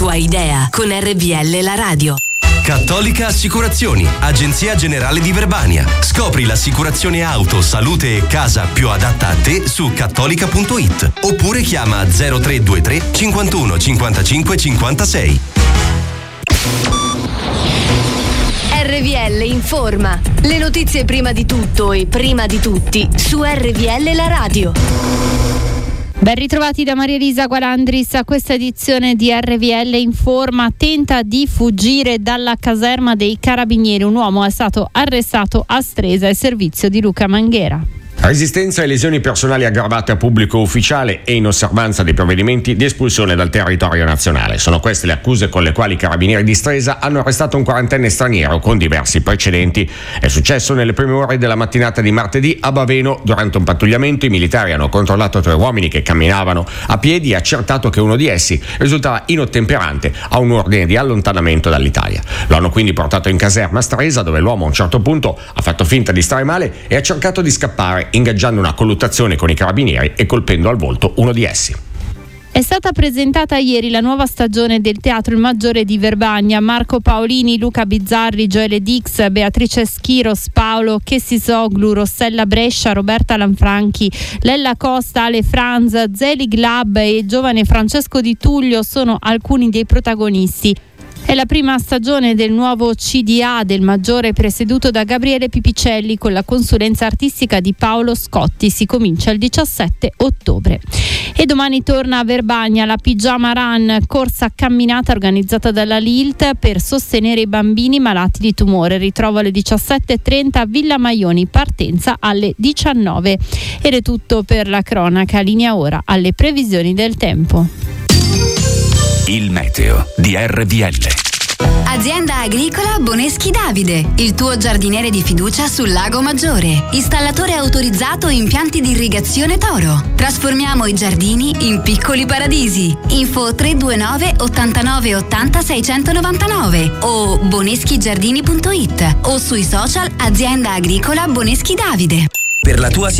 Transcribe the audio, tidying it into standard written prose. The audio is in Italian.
tua idea con RVL la radio. Cattolica Assicurazioni, agenzia generale di Verbania. Scopri l'assicurazione auto, salute e casa più adatta a te su cattolica.it oppure chiama 0323 51 55 56. RVL informa. Le notizie prima di tutto e prima di tutti su RVL la radio. Ben ritrovati da Maria Elisa Gualandris a questa edizione di RVL Informa. Tenta di fuggire dalla caserma dei Carabinieri. Un uomo è stato arrestato a Stresa al servizio di Luca Manghera. Resistenza e lesioni personali aggravate a pubblico ufficiale e in osservanza dei provvedimenti di espulsione dal territorio nazionale. Sono queste le accuse con le quali i carabinieri di Stresa hanno arrestato un quarantenne straniero con diversi precedenti. È successo nelle prime ore della mattinata di martedì a Baveno. Durante un pattugliamento i militari hanno controllato 3 uomini che camminavano a piedi e accertato che uno di essi risultava inottemperante a un ordine di allontanamento dall'Italia. Lo hanno quindi portato in caserma a Stresa, dove l'uomo a un certo punto ha fatto finta di stare male e ha cercato di scappare, ingaggiando una colluttazione con i carabinieri e colpendo al volto uno di essi. È stata presentata ieri la nuova stagione del Teatro Il Maggiore di Verbania. Marco Paolini, Luca Bizzarri, Gioele Dix, Beatrice Schiros, Paolo Chessisoglu, Rossella Brescia, Roberta Lanfranchi, Lella Costa, Ale Franz, Zelig Lab e il giovane Francesco Di Tullio sono alcuni dei protagonisti. È la prima stagione del nuovo CDA del Maggiore presieduto da Gabriele Pipicelli con la consulenza artistica di Paolo Scotti. Si comincia il 17 ottobre. E domani torna a Verbania la Pigiama Run, corsa camminata organizzata dalla Lilt per sostenere i bambini malati di tumore. Ritrovo alle 17:30 a Villa Maioni, partenza alle 19. Ed è tutto per la cronaca. Linea ora alle previsioni del tempo. Il meteo di RVL. Azienda agricola Boneschi Davide, il tuo giardiniere di fiducia sul Lago Maggiore. Installatore autorizzato impianti di irrigazione Toro. Trasformiamo i giardini in piccoli paradisi. Info 329 89 80 699 o boneschigiardini.it o sui social Azienda agricola Boneschi Davide. Per la tua